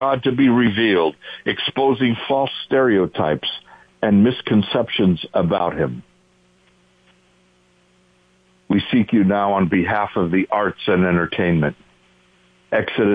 God to be revealed, exposing false stereotypes and misconceptions about him. We seek you now on behalf of the arts and entertainment. Exodus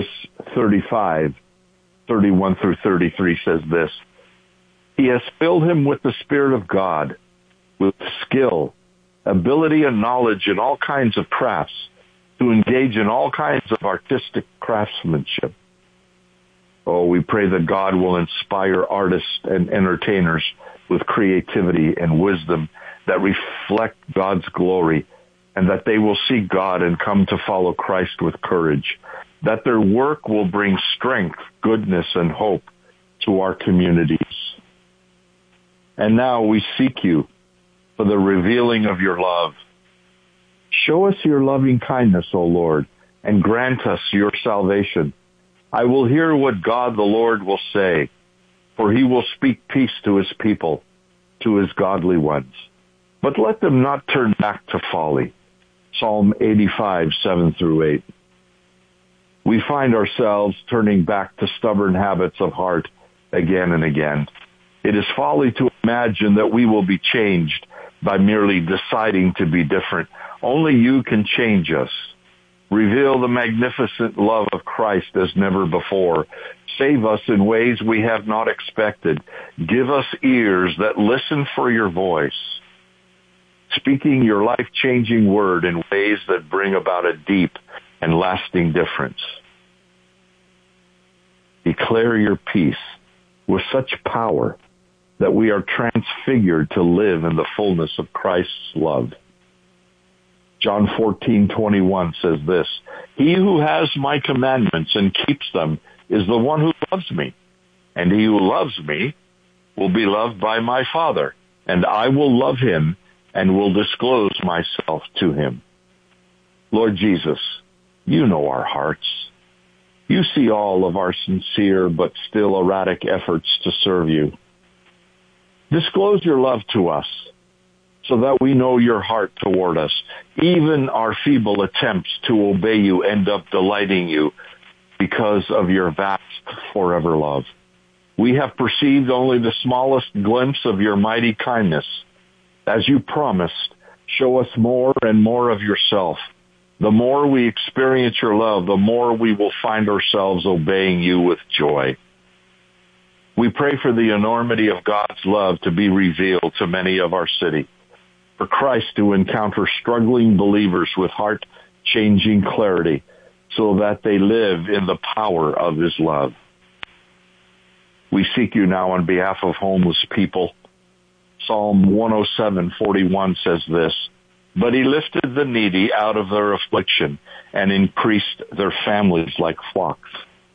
35:31 through 33 says this: He has filled him with the Spirit of God, with skill, ability, and knowledge in all kinds of crafts, to engage in all kinds of artistic craftsmanship. Oh, we pray that God will inspire artists and entertainers with creativity and wisdom that reflect God's glory, and that they will see God and come to follow Christ with courage, that their work will bring strength, goodness, and hope to our communities. And now we seek you for the revealing of your love. Show us your loving kindness, O Lord, and grant us your salvation. I will hear what God the Lord will say, for he will speak peace to his people, to his godly ones. But let them not turn back to folly. Psalm 85:7 through 8. We find ourselves turning back to stubborn habits of heart again and again. It is folly to imagine that we will be changed by merely deciding to be different. Only you can change us. Reveal the magnificent love of Christ as never before. Save us in ways we have not expected. Give us ears that listen for your voice, speaking your life-changing word in ways that bring about a deep and lasting difference. Declare your peace with such power that we are transfigured to live in the fullness of Christ's love. John 14:21 says this: He who has my commandments and keeps them is the one who loves me, and he who loves me will be loved by my Father, and I will love him and will disclose myself to him. Lord Jesus, you know our hearts. You see all of our sincere but still erratic efforts to serve you. Disclose your love to us so that we know your heart toward us. Even our feeble attempts to obey you end up delighting you because of your vast forever love. We have perceived only the smallest glimpse of your mighty kindness. As you promised, show us more and more of yourself. The more we experience your love, the more we will find ourselves obeying you with joy. We pray for the enormity of God's love to be revealed to many of our city, for Christ to encounter struggling believers with heart-changing clarity so that they live in the power of his love. We seek you now on behalf of homeless people. Psalm 107:41 says this: But he lifted the needy out of their affliction and increased their families like flocks.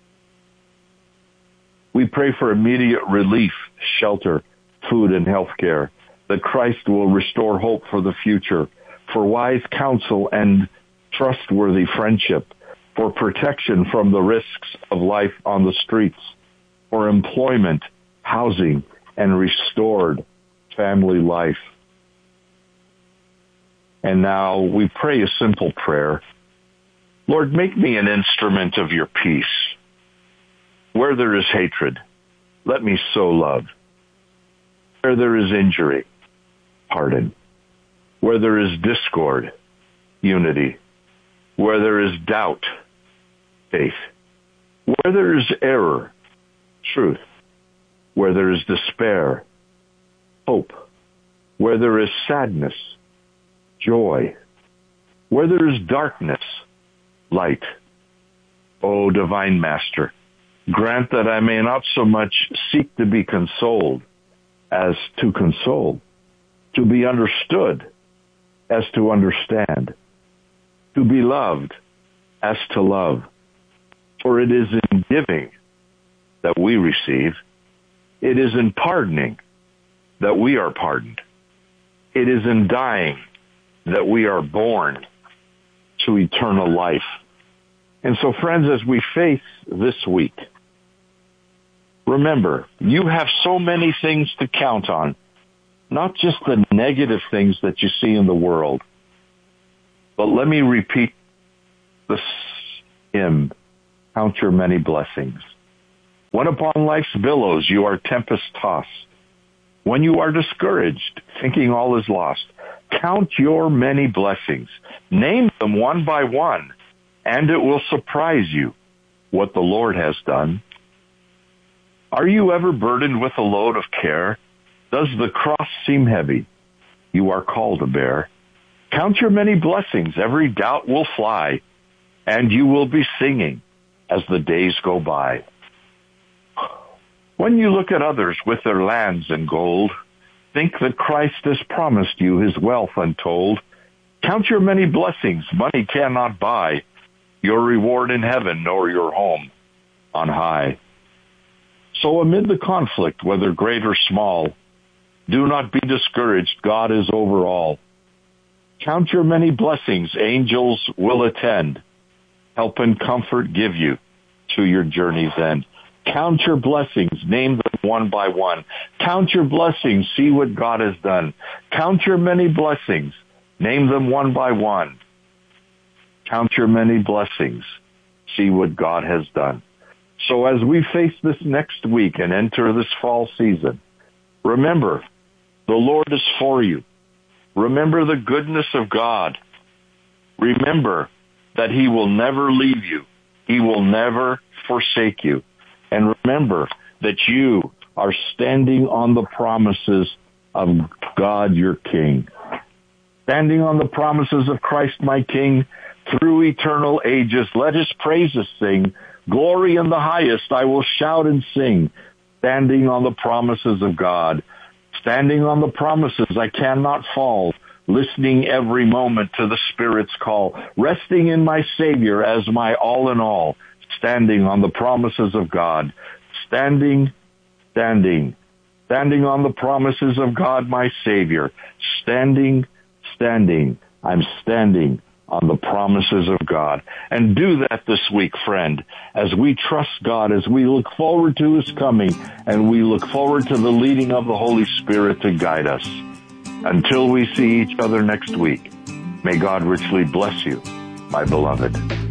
We pray for immediate relief, shelter, food, and health care, that Christ will restore hope for the future, for wise counsel and trustworthy friendship, for protection from the risks of life on the streets, for employment, housing, and restored family life. And now we pray a simple prayer. Lord, make me an instrument of your peace. Where there is hatred, let me sow love. Where there is injury, pardon. Where there is discord, unity. Where there is doubt, faith. Where there is error, truth. Where there is despair, hope. Where there is sadness, joy. Where there is darkness, light. O divine Master, grant that I may not so much seek to be consoled as to console, to be understood as to understand, to be loved as to love. For it is in giving that we receive. It is in pardoning that we are pardoned. It is in dying that we are born to eternal life. And so, friends, as we face this week, remember, you have so many things to count on, not just the negative things that you see in the world. But let me repeat this hymn, Count Your Many Blessings. When upon life's billows you are tempest-tossed, when you are discouraged, thinking all is lost, count your many blessings. Name them one by one, and it will surprise you what the Lord has done. Are you ever burdened with a load of care? Does the cross seem heavy you are called to bear? Count your many blessings. Every doubt will fly, and you will be singing as the days go by. When you look at others with their lands and gold, think that Christ has promised you his wealth untold. Count your many blessings money cannot buy, your reward in heaven nor your home on high. So amid the conflict, whether great or small, do not be discouraged, God is over all. Count your many blessings, angels will attend, help and comfort give you to your journey's end. Count your blessings, name them one by one. Count your blessings, see what God has done. Count your many blessings, name them one by one. Count your many blessings, see what God has done. So as we face this next week and enter this fall season, remember, the Lord is for you. Remember the goodness of God. Remember that he will never leave you. He will never forsake you. And remember that you are standing on the promises of God your King. Standing on the promises of Christ my King through eternal ages. Let his praises sing. Glory in the highest I will shout and sing. Standing on the promises of God. Standing on the promises I cannot fall. Listening every moment to the Spirit's call. Resting in my Savior as my all in all. Standing on the promises of God. Standing on the promises of God, my Savior. Standing. I'm standing on the promises of God. And do that this week, friend, as we trust God, as we look forward to his coming, and we look forward to the leading of the Holy Spirit to guide us. Until we see each other next week, may God richly bless you, my beloved.